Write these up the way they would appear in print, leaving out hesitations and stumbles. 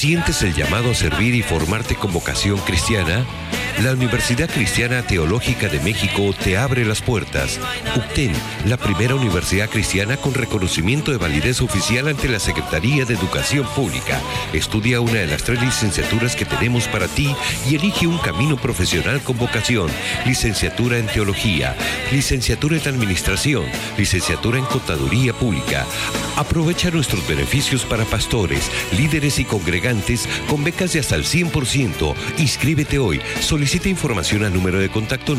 ¿Sientes el llamado a servir y formarte con vocación cristiana? La Universidad Cristiana Teológica de México te abre las puertas. UCTEM, la primera universidad cristiana con reconocimiento de validez oficial ante la Secretaría de Educación Pública. Estudia una de las 3 licenciaturas que tenemos para ti y elige un camino profesional con vocación. Licenciatura en Teología, licenciatura en Administración, licenciatura en Contaduría Pública. Aprovecha nuestros beneficios para pastores, líderes y congregantes con becas de hasta el 100%. Inscríbete hoy. Solicita información al número de contacto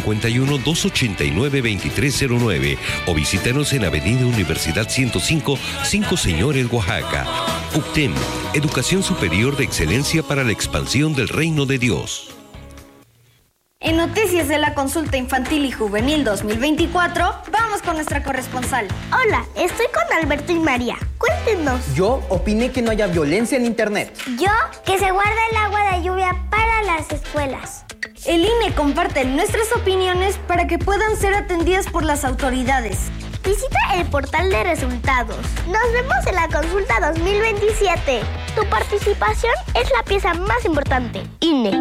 951-289-2309 o visítanos en Avenida Universidad 105, 5 Señores, Oaxaca. UCTEM, Educación Superior de Excelencia para la Expansión del Reino de Dios. En Noticias de la Consulta Infantil y Juvenil 2024, vamos con nuestra corresponsal. Hola, estoy con Alberto y María. Cuéntenos. Yo opiné que no haya violencia en internet. Yo, que se guarde el agua de lluvia para las escuelas. El INE comparte nuestras opiniones para que puedan ser atendidas por las autoridades. Visita el portal de resultados. Nos vemos en la consulta 2027. Tu participación es la pieza más importante. INE.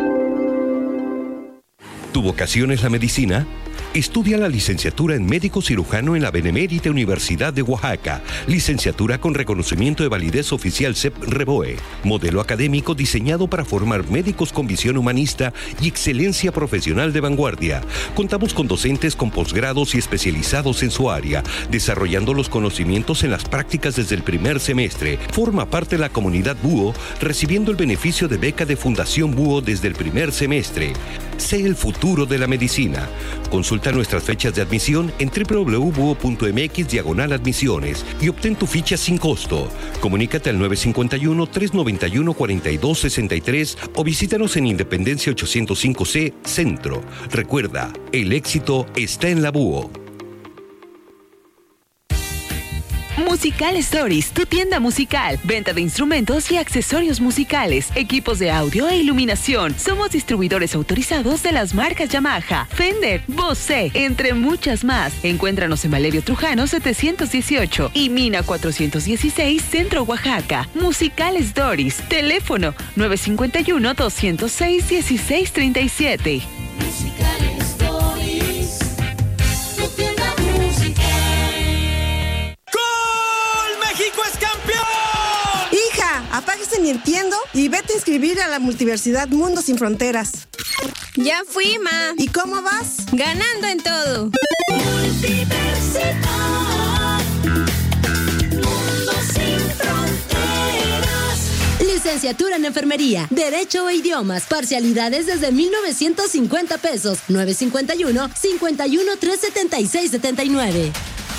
¿Tu vocación es la medicina? Estudia la licenciatura en médico cirujano en la Benemérita Universidad de Oaxaca. Licenciatura con reconocimiento de validez oficial CEP-REBOE. Modelo académico diseñado para formar médicos con visión humanista y excelencia profesional de vanguardia. Contamos con docentes con posgrados y especializados en su área, desarrollando los conocimientos en las prácticas desde el primer semestre. Forma parte de la comunidad búho, recibiendo el beneficio de beca de Fundación Búho desde el primer semestre. Sé el futuro de la medicina. Consulta nuestras fechas de admisión en www.buo.mx/admisiones y obtén tu ficha sin costo. Comunícate al 951-391-4263 o visítanos en Independencia 805C, Centro. Recuerda, el éxito está en la Búho. Musical Stories, tu tienda musical. Venta de instrumentos y accesorios musicales, equipos de audio e iluminación. Somos distribuidores autorizados de las marcas Yamaha, Fender, Bose, entre muchas más. Encuéntranos en Valerio Trujano 718 y Mina 416, Centro, Oaxaca. Musical Stories, teléfono 951-206-1637. Musical Stories, tu tienda musical. ¡México es campeón! Hija, apáguese Nintendo y vete a inscribir a la Multiversidad Mundo Sin Fronteras. Ya fui, ma. ¿Y cómo vas? Ganando en todo. Multiversidad, Mundo Sin Fronteras. Licenciatura en Enfermería, Derecho e Idiomas, parcialidades desde 1,950 pesos, 951-51-376-79.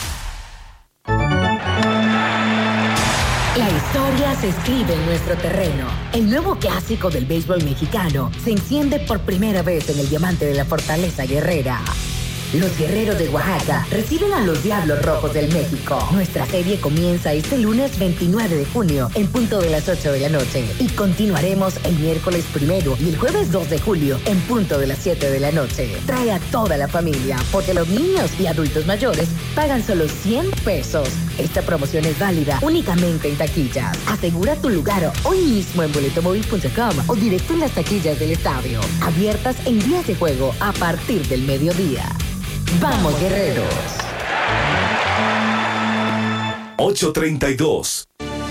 La historia se escribe en nuestro terreno. El nuevo clásico del béisbol mexicano se enciende por primera vez en el diamante de la Fortaleza Guerrera. Los guerreros de Oaxaca reciben a los Diablos Rojos del México. Nuestra serie comienza este lunes 29 de junio en punto de las 8 de la noche. Y continuaremos el miércoles 1 y el jueves 2 de julio en punto de las 7 de la noche. Trae a toda la familia, porque los niños y adultos mayores pagan solo 100 pesos. Esta promoción es válida únicamente en taquillas. Asegura tu lugar hoy mismo en boletomóvil.com o directo en las taquillas del estadio. Abiertas en días de juego a partir del mediodía. ¡Vamos, guerreros! 8:32.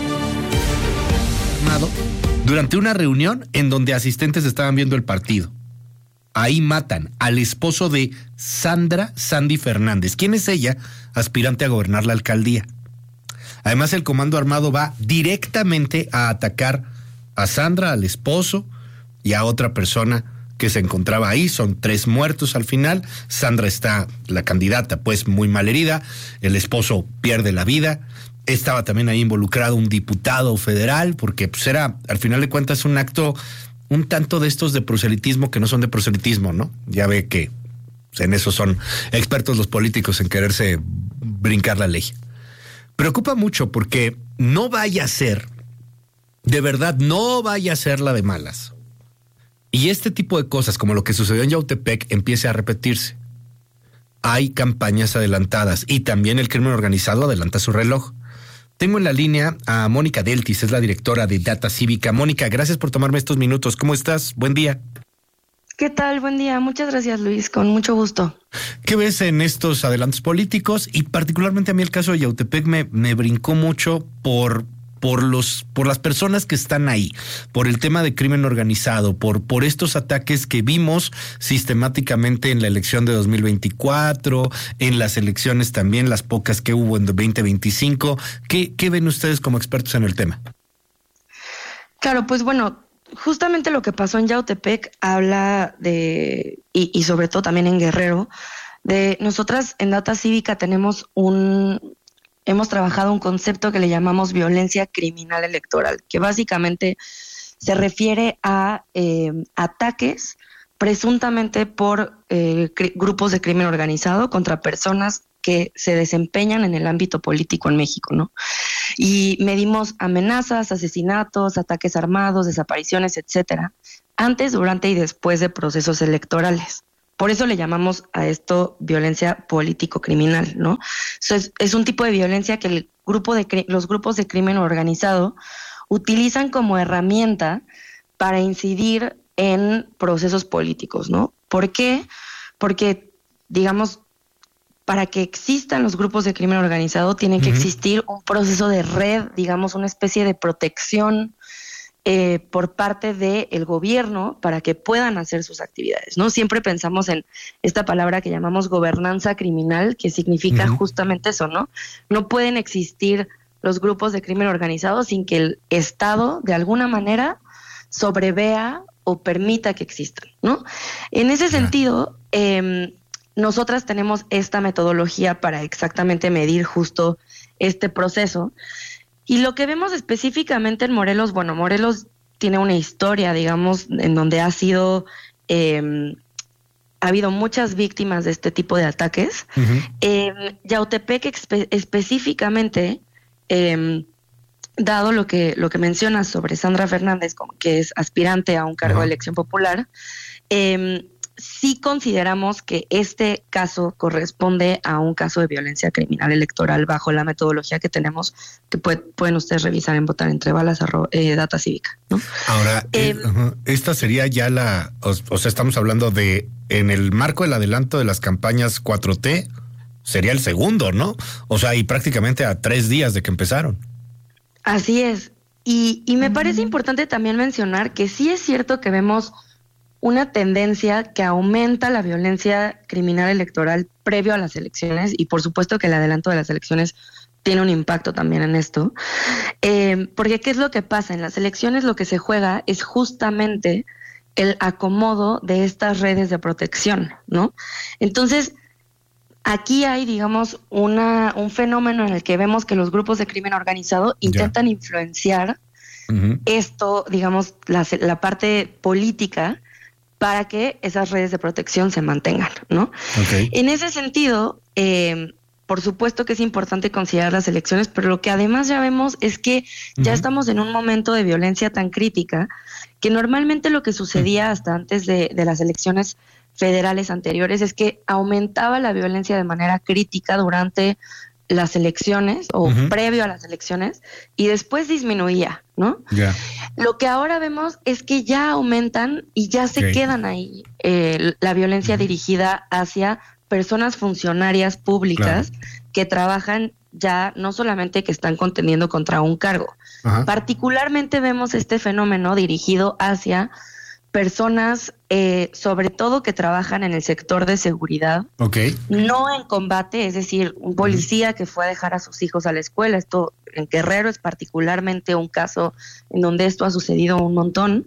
Durante una reunión en donde asistentes estaban viendo el partido. Ahí matan al esposo de Sandra Sandy Fernández. ¿Quién es ella? Aspirante a gobernar la alcaldía. Además, el comando armado va directamente a atacar a Sandra, al esposo y a otra persona que se encontraba ahí. Son 3 muertos al final. Sandra está, la candidata, pues muy mal herida. El esposo pierde la vida. Estaba también ahí involucrado un diputado federal, porque pues era, al final de cuentas, un acto un tanto de estos de proselitismo que no son de proselitismo, ¿no? Ya ve que en eso son expertos los políticos, en quererse brincar la ley. Preocupa mucho porque no vaya a ser, de verdad, no vaya a ser la de malas. Y este tipo de cosas, como lo que sucedió en Yautepec, empiece a repetirse. Hay campañas adelantadas y también el crimen organizado adelanta su reloj. Tengo en la línea a Mónica Deltis, es la directora de Data Cívica. Mónica, gracias por tomarme estos minutos. ¿Cómo estás? Buen día. ¿Qué tal? Buen día. Muchas gracias, Luis. Con mucho gusto. ¿Qué ves en estos adelantos políticos? Y particularmente a mí el caso de Yautepec me brincó mucho por las personas que están ahí, por el tema de crimen organizado, por estos ataques que vimos sistemáticamente en la elección de 2024, en las elecciones también, las pocas que hubo en 2025. ¿Qué ven ustedes como expertos en el tema? Claro, pues bueno, justamente lo que pasó en Yautepec habla de, y sobre todo también en Guerrero, de nosotras en Data Cívica hemos trabajado un concepto que le llamamos violencia criminal electoral, que básicamente se refiere a ataques presuntamente por grupos de crimen organizado contra personas que se desempeñan en el ámbito político en México, ¿no? Y medimos amenazas, asesinatos, ataques armados, desapariciones, etcétera, antes, durante y después de procesos electorales. Por eso le llamamos a esto violencia político-criminal, ¿no? Es un tipo de violencia que los grupos de crimen organizado utilizan como herramienta para incidir en procesos políticos, ¿no? ¿Por qué? Porque, digamos, para que existan los grupos de crimen organizado tiene que existir un proceso de red, digamos, una especie de protección por parte del gobierno para que puedan hacer sus actividades, ¿no? Siempre pensamos en esta palabra que llamamos gobernanza criminal, que significa justamente eso, ¿no? No pueden existir los grupos de crimen organizado sin que el Estado, de alguna manera, sobrevea o permita que existan, ¿no? En ese sentido, nosotras tenemos esta metodología para exactamente medir justo este proceso. Y lo que vemos específicamente en Morelos, bueno, Morelos tiene una historia, digamos, en donde ha habido muchas víctimas de este tipo de ataques. Yautepec específicamente, dado lo que mencionas sobre Sandra Fernández, que es aspirante a un cargo de elección popular, sí consideramos que este caso corresponde a un caso de violencia criminal electoral bajo la metodología que tenemos, que pueden ustedes revisar en Votar Entre Balas, Data Cívica, ¿no? Ahora, esta sería ya o sea, estamos hablando de, en el marco del adelanto de las campañas 4T, sería el segundo, ¿no? O sea, y prácticamente a 3 días de que empezaron. Así es. Y me parece importante también mencionar que sí es cierto que vemos una tendencia que aumenta la violencia criminal electoral previo a las elecciones, y por supuesto que el adelanto de las elecciones tiene un impacto también en esto, porque ¿qué es lo que pasa? En las elecciones lo que se juega es justamente el acomodo de estas redes de protección, ¿no? Entonces, aquí hay, digamos, un fenómeno en el que vemos que los grupos de crimen organizado intentan influenciar esto, digamos, la parte política, para que esas redes de protección se mantengan, ¿no? En ese sentido, por supuesto que es importante considerar las elecciones, pero lo que además ya vemos es que ya estamos en un momento de violencia tan crítica que normalmente lo que sucedía hasta antes de las elecciones federales anteriores es que aumentaba la violencia de manera crítica durante las elecciones o previo a las elecciones y después disminuía, ¿no? Lo que ahora vemos es que ya aumentan y ya se quedan ahí la violencia dirigida hacia personas funcionarias públicas que trabajan ya no solamente que están contendiendo contra un cargo. Particularmente vemos este fenómeno dirigido hacia personas, sobre todo que trabajan en el sector de seguridad, no en combate, es decir, un policía que fue a dejar a sus hijos a la escuela. Esto en Guerrero es particularmente un caso en donde esto ha sucedido un montón.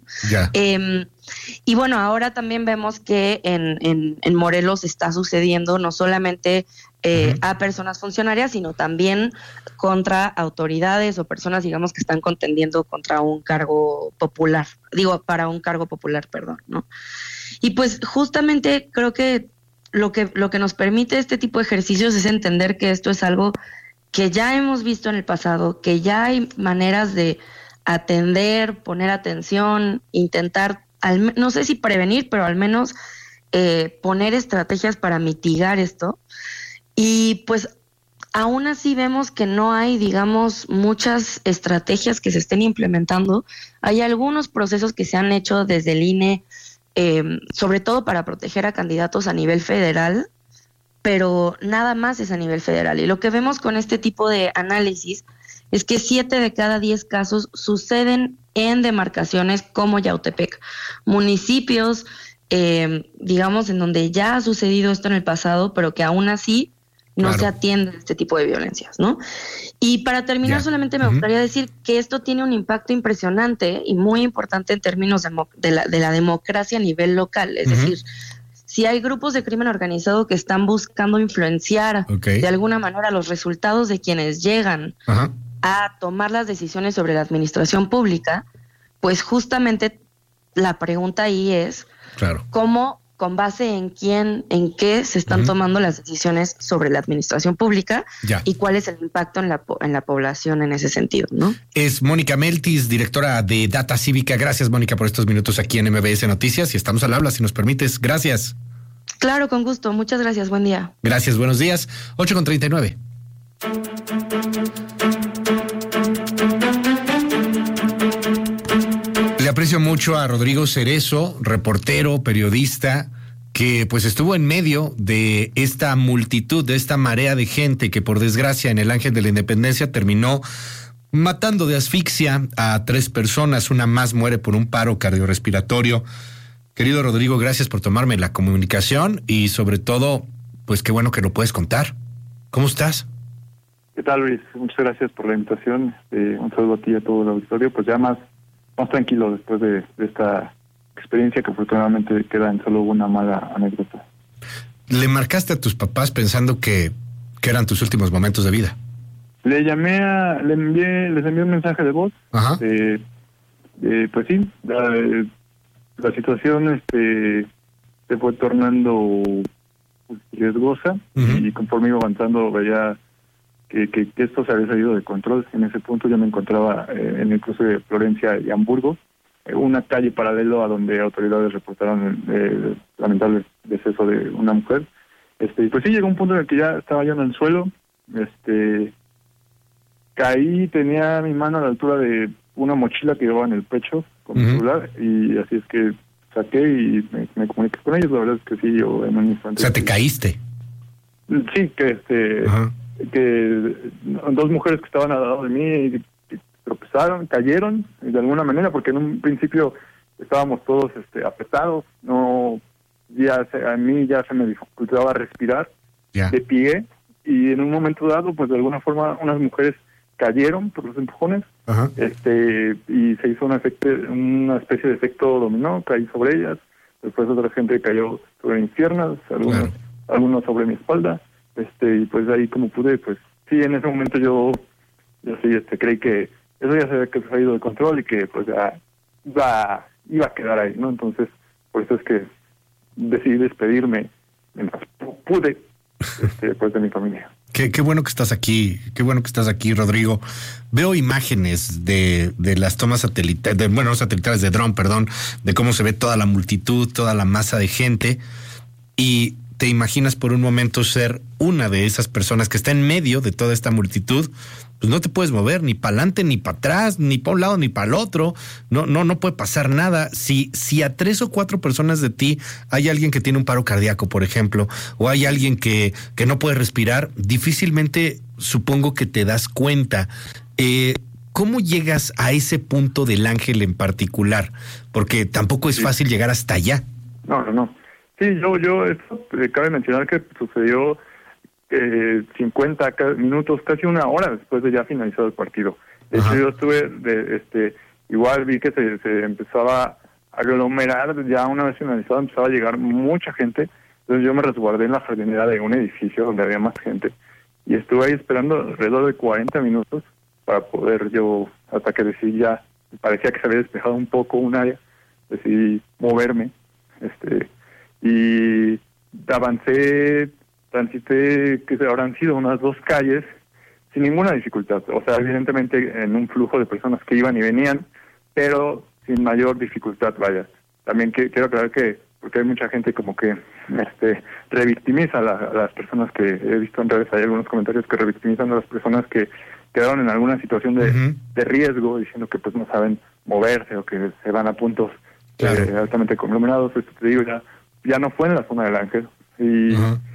Y bueno, ahora también vemos que en Morelos está sucediendo no solamente a personas funcionarias, sino también contra autoridades o personas, digamos, que están contendiendo contra un cargo popular, para un cargo popular, perdón, ¿no? Y pues justamente creo que lo que nos permite este tipo de ejercicios es entender que esto es algo que ya hemos visto en el pasado, que ya hay maneras de atender, poner atención, intentar, no sé si prevenir, pero al menos poner estrategias para mitigar esto. Y pues aún así vemos que no hay, digamos, muchas estrategias que se estén implementando. Hay algunos procesos que se han hecho desde el INE, sobre todo para proteger a candidatos a nivel federal, pero nada más es a nivel federal. Y lo que vemos con este tipo de análisis es que 7 de cada 10 casos suceden en demarcaciones como Yautepec, municipios, digamos, en donde ya ha sucedido esto en el pasado, pero que aún así no se atiende este tipo de violencias, ¿no? Y para terminar, solamente me gustaría decir que esto tiene un impacto impresionante y muy importante en términos de la democracia a nivel local. Es decir, si hay grupos de crimen organizado que están buscando influenciar de alguna manera los resultados de quienes llegan a tomar las decisiones sobre la administración pública, pues justamente la pregunta ahí es cómo, con base en quién, en qué se están tomando las decisiones sobre la administración pública y cuál es el impacto en la población en ese sentido, ¿no? Es Mónica Meltis, directora de Data Cívica. Gracias, Mónica, por estos minutos aquí en MBS Noticias, y estamos al habla, si nos permites. Gracias. Claro, con gusto. Muchas gracias. Buen día. Gracias, buenos días. 8:39. Le aprecio mucho a Rodrigo Cerezo, reportero, periodista, que pues estuvo en medio de esta multitud, de esta marea de gente que por desgracia en el Ángel de la Independencia terminó matando de asfixia a 3 personas. Una más muere por un paro cardiorrespiratorio. Querido Rodrigo, gracias por tomarme la comunicación y sobre todo, pues qué bueno que lo puedes contar. ¿Cómo estás? ¿Qué tal, Luis? Muchas gracias por la invitación. Un saludo a ti y a todo el auditorio. Pues ya más tranquilo después de esta experiencia que afortunadamente queda en solo una mala anécdota. ¿Le marcaste a tus papás pensando que eran tus últimos momentos de vida? Les envié un mensaje de voz. Pues sí, la situación se fue tornando riesgosa y conforme iba avanzando veía que esto se había salido de control. En ese punto yo me encontraba en el cruce de Florencia y Hamburgo, una calle paralelo a donde autoridades reportaron el lamentable deceso de una mujer. Y pues sí, llegó un punto en el que ya estaba yo en el suelo. Caí, tenía mi mano a la altura de una mochila que llevaba en el pecho con mi celular, y así es que saqué y me comuniqué con ellos. La verdad es que sí, yo en un instante... O sea, ¿te caíste? Sí, que 2 mujeres que estaban al lado de mí tropezaron, cayeron de alguna manera, porque en un principio estábamos todos apretados, a mí ya se me dificultaba respirar de pie, y en un momento dado, pues de alguna forma unas mujeres cayeron por los empujones, y se hizo una especie de efecto dominó. Caí sobre ellas, después otra gente cayó sobre mis piernas, algunos sobre mi espalda, y pues ahí como pude, pues sí, en ese momento yo sí creí que eso ya se había salido de control y que pues ya iba a quedar ahí, ¿no? Entonces, por eso es que decidí despedirme mientras pude pues de mi familia. Qué bueno que estás aquí, Rodrigo. Veo imágenes de las tomas satelitales, no satelitales, de dron, perdón, de cómo se ve toda la multitud, toda la masa de gente, y te imaginas por un momento ser una de esas personas que está en medio de toda esta multitud. Pues no te puedes mover ni para adelante, ni para atrás, ni para un lado, ni para el otro. No puede pasar nada. Si a 3 o 4 personas de ti hay alguien que tiene un paro cardíaco, por ejemplo, o hay alguien que no puede respirar, difícilmente supongo que te das cuenta. ¿Cómo llegas a ese punto del Ángel en particular? Porque tampoco es fácil llegar hasta allá. No. Sí, esto, cabe mencionar que sucedió 50 minutos, casi una hora después de ya finalizado el partido. De hecho, yo estuve, igual vi que se empezaba a aglomerar, ya una vez finalizado empezaba a llegar mucha gente, entonces yo me resguardé en la jardinera de un edificio donde había más gente, y estuve ahí esperando alrededor de 40 minutos para poder yo, hasta que decidí ya, parecía que se había despejado un poco un área, decidí moverme, y avancé, transité, que habrán sido unas 2 calles, sin ninguna dificultad. O sea, evidentemente en un flujo de personas que iban y venían, pero sin mayor dificultad, vaya. También quiero aclarar que porque hay mucha gente como que revictimiza a las personas que he visto en redes. Hay algunos comentarios que revictimizan a las personas que quedaron en alguna situación de riesgo, diciendo que pues no saben moverse o que se van a puntos altamente conglomerados. Esto te digo, ya no fue en la zona del Ángel, y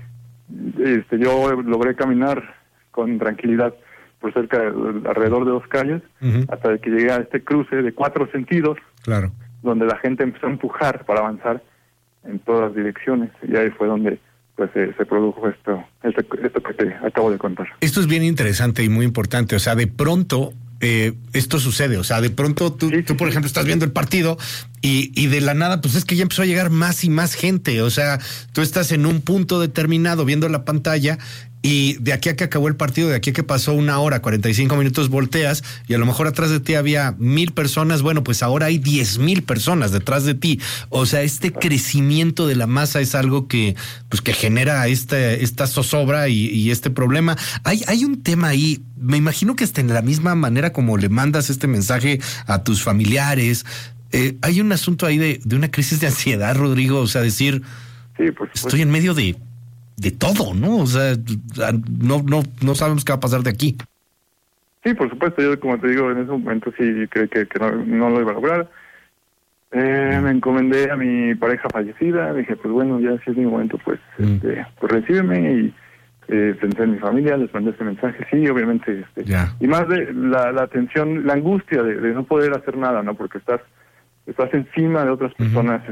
yo logré caminar con tranquilidad por alrededor de 2 calles, hasta que llegué a este cruce de 4 sentidos, donde la gente empezó a empujar para avanzar en todas las direcciones, y ahí fue donde pues se produjo esto que te acabo de contar. Esto es bien interesante y muy importante. O sea, de pronto esto sucede. O sea, de pronto tú, por ejemplo, estás viendo el partido y de la nada, pues es que ya empezó a llegar más y más gente. O sea, tú estás en un punto determinado viendo la pantalla, y de aquí a que acabó el partido, de aquí a que pasó 1 hora, 45 minutos, volteas y a lo mejor atrás de ti había 1,000 personas. Bueno, pues ahora hay 10,000 personas detrás de ti. O sea, este crecimiento de la masa es algo que pues que genera esta zozobra y este problema. Hay un tema ahí, me imagino que hasta en la misma manera como le mandas este mensaje a tus familiares, hay un asunto ahí de una crisis de ansiedad, Rodrigo. O sea, decir, estoy en medio de todo, ¿no? O sea, no sabemos qué va a pasar de aquí. Sí, por supuesto. Yo, como te digo, en ese momento sí creí que no lo iba a lograr. Me encomendé a mi pareja fallecida. Dije, pues bueno, ya si es mi momento, pues recíbeme. Y pensé en mi familia, les mandé ese mensaje. Sí, obviamente. Y más de la tensión, la angustia de no poder hacer nada, ¿no? Porque estás encima de otras personas,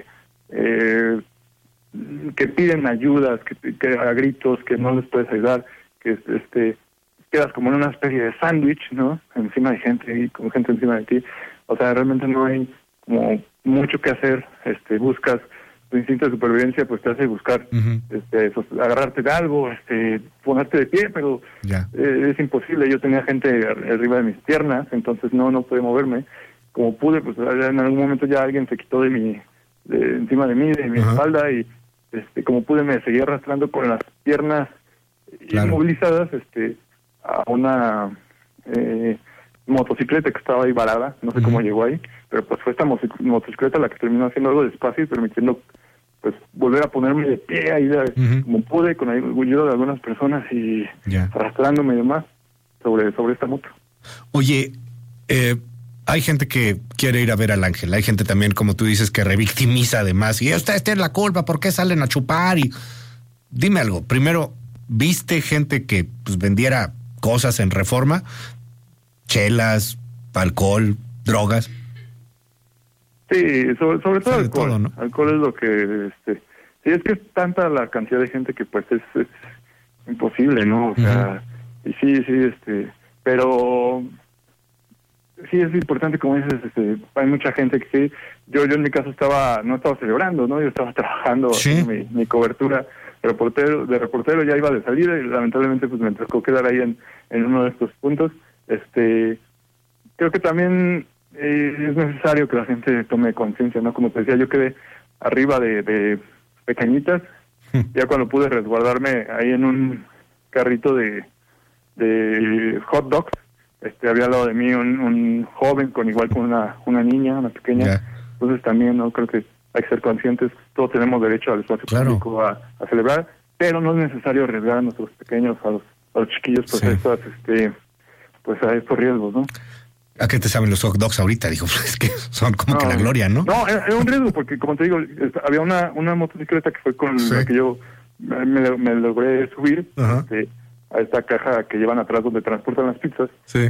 que piden ayudas, que a gritos, que no les puedes ayudar, que quedas como en una especie de sándwich, ¿no? Encima de gente, y con gente encima de ti. O sea, realmente no hay como mucho que hacer. Buscas tu instinto de supervivencia, pues te hace buscar agarrarte de algo, ponerte de pie, pero es imposible. Yo tenía gente arriba de mis piernas, entonces no podía moverme. Como pude, pues en algún momento ya alguien se quitó encima de mí, de mi espalda, y como pude me seguí arrastrando con las piernas inmovilizadas a una motocicleta que estaba ahí varada. No sé cómo llegó ahí, pero pues fue esta motocicleta la que terminó haciendo algo despacio y permitiendo pues volver a ponerme de pie ahí como pude, con el ayuda de algunas personas, y arrastrándome y demás sobre esta moto. Oye, hay gente que quiere ir a ver al Ángel, hay gente también, como tú dices, que revictimiza además, y ustedes tienen la culpa, ¿por qué salen a chupar? Y dime algo, primero, ¿viste gente que pues vendiera cosas en Reforma? Chelas, alcohol, drogas. Sí, sobre todo alcohol. Todo, ¿no? Alcohol es lo que sí, es que es tanta la cantidad de gente que pues es imposible, ¿no? O sea, y sí, pero sí es importante, como dices, hay mucha gente que sí. Yo en mi caso no estaba celebrando, ¿no? Yo estaba trabajando, mi cobertura de reportero ya iba de salida, y lamentablemente pues me tocó quedar ahí en uno de estos puntos. Creo que también es necesario que la gente tome conciencia, ¿no? Como te decía, yo quedé arriba de pequeñitas, ya cuando pude resguardarme ahí en un carrito de hot dogs. Había al lado de mí un joven con una niña, una pequeña. Entonces también no creo que hay que ser conscientes. Todos tenemos derecho al espacio público a celebrar, pero no es necesario arriesgar a nuestros pequeños, a los chiquillos, pues a estos riesgos, ¿no? ¿A qué te saben los hot dogs ahorita? Digo, es que son como que la gloria, ¿no? No, era un riesgo porque, como te digo, había una motocicleta que fue con la que yo me logré subir a esta caja que llevan atrás donde transportan las pizzas.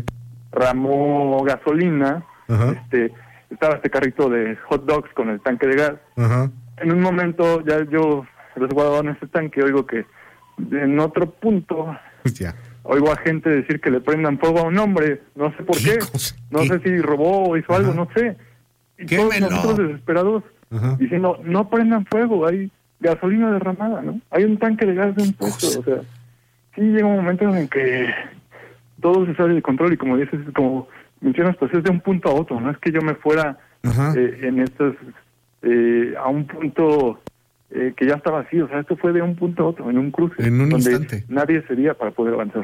Ramó gasolina, estaba este carrito de hot dogs con el tanque de gas. En un momento ya yo resguardado en este tanque, oigo que en otro punto oigo a gente decir que le prendan fuego a un hombre, no sé por qué, no sé si robó o hizo algo, no sé. Y todos nosotros desesperados diciendo, no prendan fuego, hay gasolina derramada, ¿no? Hay un tanque de gas de un puesto, o sea, sí llega un momento en que todo se sale de control, y como dices, como mencionas, pues es de un punto a otro, no es que yo me fuera en estos a un punto que ya está vacío, o sea, esto fue de un punto a otro, en un cruce, en un donde instante nadie sería para poder avanzar.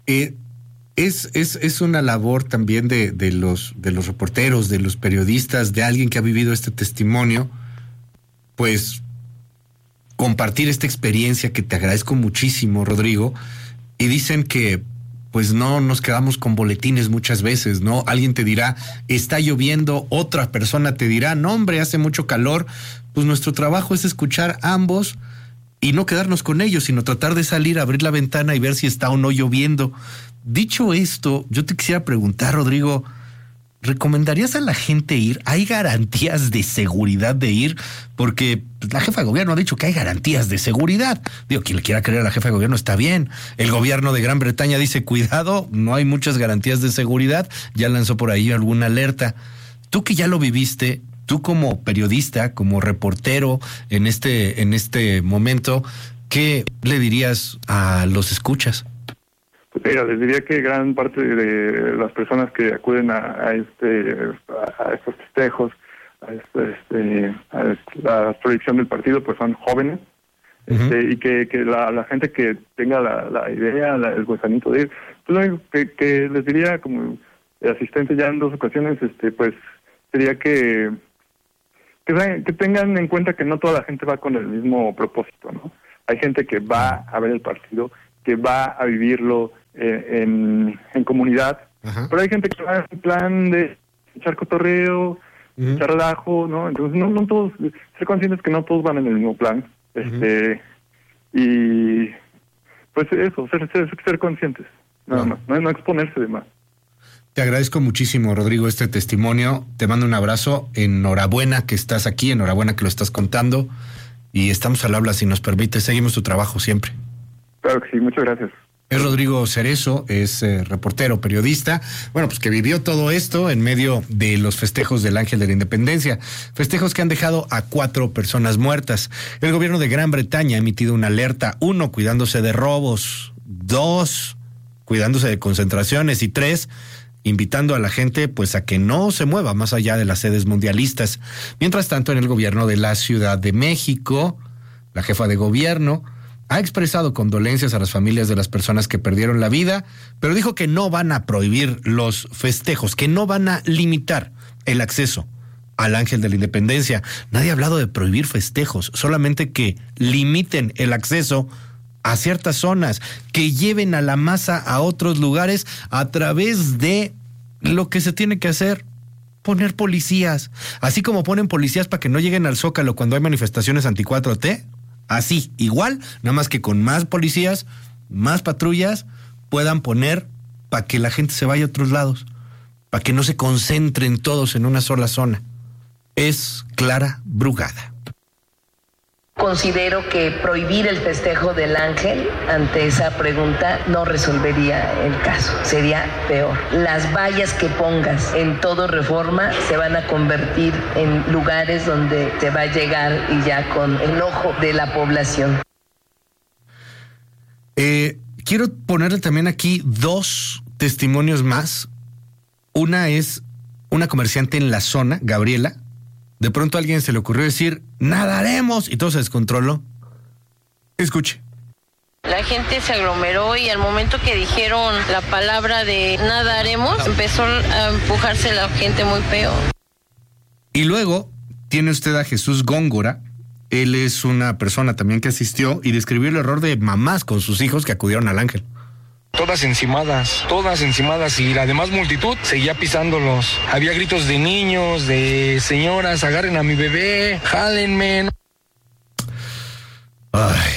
Es una labor también de los reporteros, de los periodistas, de alguien que ha vivido este testimonio, pues compartir esta experiencia que te agradezco muchísimo, Rodrigo, y dicen que pues no nos quedamos con boletines muchas veces, ¿no? Alguien te dirá, está lloviendo, otra persona te dirá, no hombre, hace mucho calor. Pues nuestro trabajo es escuchar a ambos y no quedarnos con ellos, sino tratar de salir, abrir la ventana y ver si está o no lloviendo. Dicho esto, yo te quisiera preguntar, Rodrigo, ¿recomendarías a la gente ir? ¿Hay garantías de seguridad de ir? Porque la jefa de gobierno ha dicho que hay garantías de seguridad. Digo, quien le quiera creer a la jefa de gobierno está bien. El gobierno de Gran Bretaña dice, cuidado, no hay muchas garantías de seguridad. Ya lanzó por ahí alguna alerta. Tú que ya lo viviste, tú como periodista, como reportero en este momento, ¿qué le dirías a los escuchas? Pues mira, les diría que gran parte de las personas que acuden a estos festejos, a la proyección del partido, pues son jóvenes, y que la gente que tenga la idea, el gusanito de ir, pues lo único que les diría como asistente ya en 2 ocasiones, pues sería que tengan en cuenta que no toda la gente va con el mismo propósito, ¿no? Hay gente que va a ver el partido, que va a vivirlo en comunidad, pero hay gente que va en plan de echar cotorreo, echar relajo, ¿no? Entonces no todos, ser conscientes que no todos van en el mismo plan, y pues eso, ser conscientes, nada más, no exponerse de más. Te agradezco muchísimo, Rodrigo, este testimonio. Te mando un abrazo. Enhorabuena que estás aquí, enhorabuena que lo estás contando. Y estamos al habla, si nos permite. Seguimos tu trabajo siempre. Claro que sí, muchas gracias. Es Rodrigo Cerezo, es reportero, periodista, bueno, pues que vivió todo esto en medio de los festejos del Ángel de la Independencia, festejos que han dejado a 4 personas muertas. El gobierno de Gran Bretaña ha emitido una alerta, 1, cuidándose de robos, 2, cuidándose de concentraciones y 3, invitando a la gente pues a que no se mueva más allá de las sedes mundialistas. Mientras tanto, en el gobierno de la Ciudad de México, la jefa de gobierno ha expresado condolencias a las familias de las personas que perdieron la vida, pero dijo que no van a prohibir los festejos, que no van a limitar el acceso al Ángel de la Independencia. Nadie ha hablado de prohibir festejos, solamente que limiten el acceso a ciertas zonas, que lleven a la masa a otros lugares a través de lo que se tiene que hacer, poner policías. Así como ponen policías para que no lleguen al Zócalo cuando hay manifestaciones anti-4T, así, igual, nada más que con más policías, más patrullas, puedan poner para que la gente se vaya a otros lados, para que no se concentren todos en una sola zona. Es Clara Brugada. Considero que prohibir el festejo del Ángel, ante esa pregunta, no resolvería el caso, sería peor. Las vallas que pongas en todo Reforma se van a convertir en lugares donde se va a llegar y ya con el ojo de la población. Quiero ponerle también aquí 2 testimonios más. Una es una comerciante en la zona, Gabriela. De pronto a alguien se le ocurrió decir, nadaremos, y todo se descontroló. Escuche. La gente se aglomeró y al momento que dijeron la palabra de nadaremos, empezó a empujarse la gente muy feo. Y luego tiene usted a Jesús Góngora. Él es una persona también que asistió y describió el error de mamás con sus hijos que acudieron al Ángel. Todas encimadas, y la demás multitud seguía pisándolos. Había gritos de niños, de señoras, agarren a mi bebé, jálenme. Ay.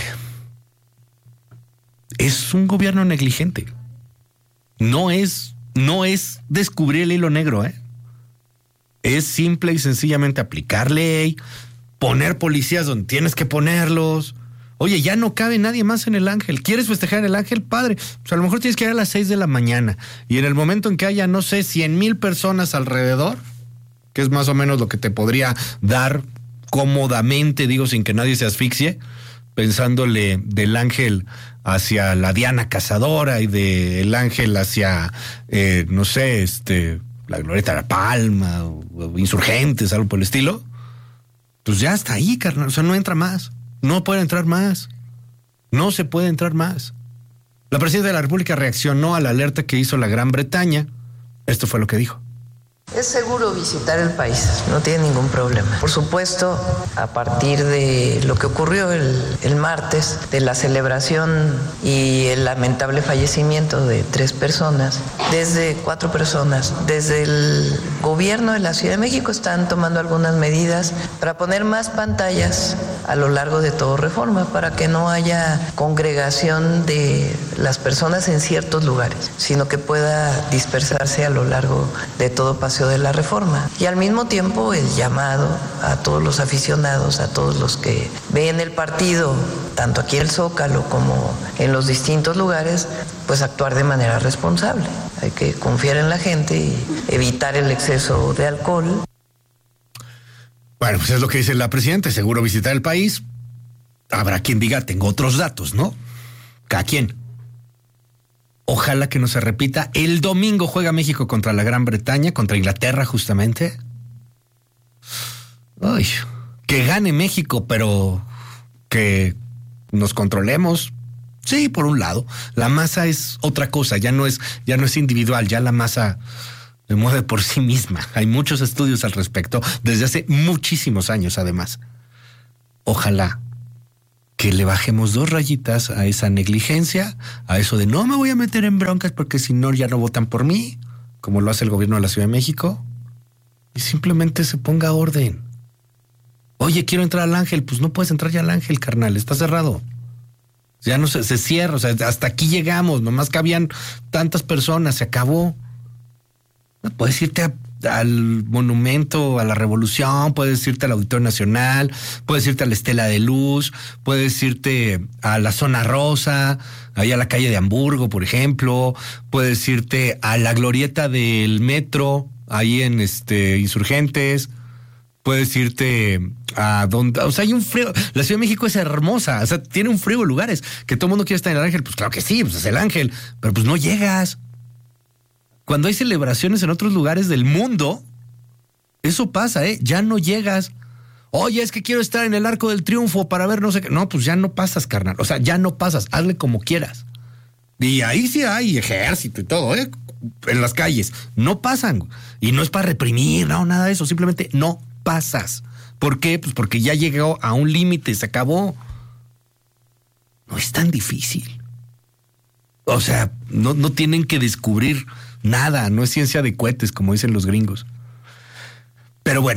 Es un gobierno negligente. No es descubrir el hilo negro, Es simple y sencillamente aplicar ley, poner policías donde tienes que ponerlos. Oye, ya no cabe nadie más en el Ángel. ¿Quieres festejar en el Ángel? Padre, pues a lo mejor tienes que ir a las 6 de la mañana. Y en el momento en que haya, no sé, 100,000 personas alrededor, que es más o menos lo que te podría dar cómodamente, digo, sin que nadie se asfixie, pensándole del Ángel hacia la Diana Cazadora y del Ángel hacia, no sé, la Glorieta de la Palma, o Insurgentes, algo por el estilo, pues ya está ahí, carnal. O sea, no entra más. No puede entrar más. No se puede entrar más. La presidenta de la República reaccionó a la alerta que hizo la Gran Bretaña. Esto fue lo que dijo. Es seguro visitar el país, no tiene ningún problema. Por supuesto, a partir de lo que ocurrió el martes, de la celebración y el lamentable fallecimiento de 4 personas, desde el gobierno de la Ciudad de México están tomando algunas medidas para poner más pantallas a lo largo de todo Reforma, para que no haya congregación de las personas en ciertos lugares, sino que pueda dispersarse a lo largo de todo Paseo de la Reforma. Y al mismo tiempo el llamado a todos los aficionados, a todos los que ven el partido, tanto aquí en el Zócalo como en los distintos lugares, pues actuar de manera responsable. Hay que confiar en la gente y evitar el exceso de alcohol. Bueno, pues es lo que dice la presidenta, seguro visitar el país. Habrá quien diga, tengo otros datos, ¿no? Cada quien. Ojalá que no se repita. El domingo juega México contra la Gran Bretaña, contra Inglaterra justamente. Ay, que gane México, pero que nos controlemos. Sí, por un lado. La masa es otra cosa, ya no es individual, ya la masa se mueve por sí misma. Hay muchos estudios al respecto, desde hace muchísimos años además. Ojalá que le bajemos 2 rayitas a esa negligencia, a eso de no me voy a meter en broncas porque si no ya no votan por mí, como lo hace el gobierno de la Ciudad de México, y simplemente se ponga orden. Oye, quiero entrar al Ángel, pues no puedes entrar ya al Ángel, carnal, está cerrado. Ya no se cierra, o sea, hasta aquí llegamos, nomás cabían tantas personas, se acabó. Puedes irte al Monumento, a la Revolución, puedes irte al Auditorio Nacional, puedes irte a la Estela de Luz, puedes irte a la Zona Rosa, ahí a la calle de Hamburgo, por ejemplo, puedes irte a la glorieta del metro, ahí en Insurgentes, puedes irte a donde, o sea, hay un frío. La Ciudad de México es hermosa, o sea, tiene un frío de lugares. Que todo el mundo quiere estar en el Ángel, pues claro que sí, pues es el Ángel, pero pues no llegas. Cuando hay celebraciones en otros lugares del mundo, eso pasa, ya no llegas. Oye, es que quiero estar en el Arco del Triunfo para ver no sé qué. No, pues ya no pasas, carnal. O sea, ya no pasas, hazle como quieras. Y ahí sí hay ejército y todo, en las calles. No pasan. Y no es para reprimir, no, nada de eso. Simplemente no pasas. ¿Por qué? Pues porque ya llegó a un límite, se acabó. No es tan difícil. O sea, no tienen que descubrir nada, no es ciencia de cohetes, como dicen los gringos. Pero bueno,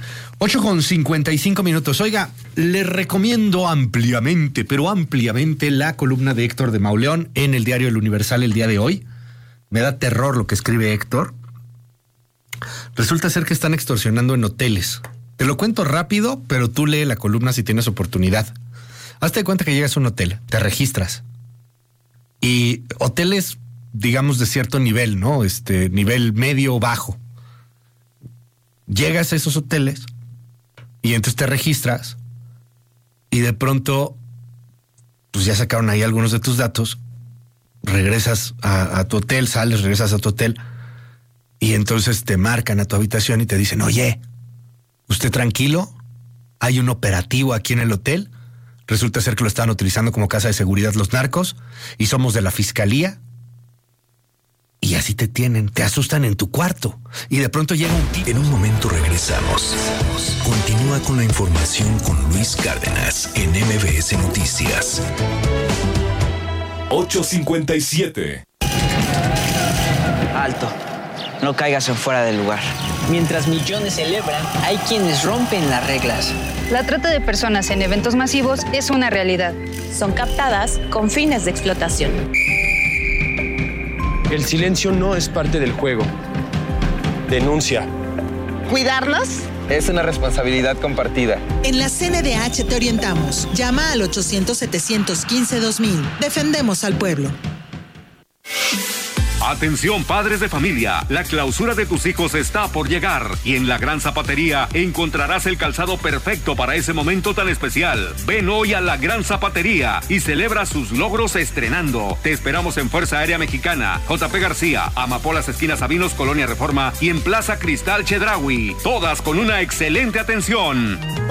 8:55. Oiga, le recomiendo ampliamente, pero ampliamente, la columna de Héctor de Mauleón en el diario El Universal el día de hoy. Me da terror lo que escribe Héctor. Resulta ser que están extorsionando en hoteles. Te lo cuento rápido, pero tú lee la columna si tienes oportunidad. Hazte de cuenta que llegas a un hotel, te registras. Y hoteles, digamos, de cierto nivel, ¿no? Nivel medio o bajo. Llegas a esos hoteles y entonces te registras y de pronto, pues ya sacaron ahí algunos de tus datos, regresas a tu hotel, sales, regresas a tu hotel y entonces te marcan a tu habitación y te dicen, oye, ¿usted tranquilo? Hay un operativo aquí en el hotel. Resulta ser que lo estaban utilizando como casa de seguridad los narcos y somos de la fiscalía. Y así te tienen, te asustan en tu cuarto y de pronto llega un tipo. En un momento regresamos. Continúa con la información con Luis Cárdenas en MBS Noticias. 8:57. Alto, no caigas en fuera del lugar. Mientras millones celebran, hay quienes rompen las reglas. La trata de personas en eventos masivos es una realidad. Son captadas con fines de explotación. El silencio no es parte del juego. Denuncia. ¿Cuidarlos? Es una responsabilidad compartida. En la CNDH te orientamos. Llama al 800-715-2000. Defendemos al pueblo. Atención, padres de familia, la clausura de tus hijos está por llegar y en la Gran Zapatería encontrarás el calzado perfecto para ese momento tan especial. Ven hoy a la Gran Zapatería y celebra sus logros estrenando. Te esperamos en Fuerza Aérea Mexicana, JP García, Amapolas esquina Sabinos, Colonia Reforma y en Plaza Cristal Chedraui, todas con una excelente atención.